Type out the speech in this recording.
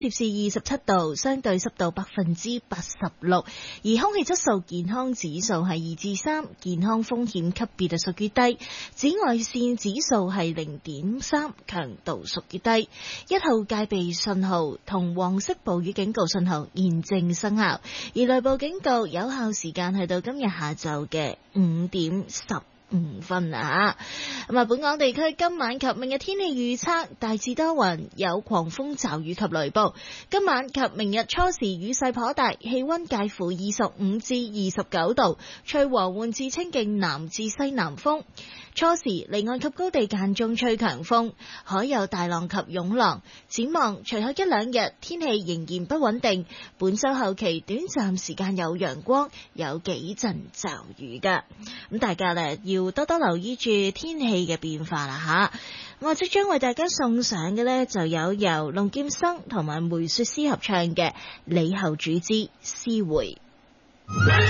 攝氏27度，相對濕度86%，而空氣質素健康指數係2至3，健康風險級別屬於低，紫外線指數係0.3，強度屬於低。1號戒備信號同黃色暴雨警告信號現正生效，而雷暴警告有效時間係到今日下晝嘅5點15分啊！咁啊，本港地區今晚及明日天氣預測大致多雲，有狂風驟雨及雷暴。今晚及明日初時雨勢頗大，氣溫介乎25至29度，吹和緩至清勁南至西南風。初時離岸及高地間中吹強風，海有大浪及湧浪。展望隨後一兩日天氣仍然不穩定，本週後期短暫時間有陽光，有幾陣驟雨㗎。咁大家呢要多多留意住天氣嘅變化啦吓。我即將為大家送上嘅呢，就有由龍劍生同埋梅雪詩合唱嘅《李後主之詩會》。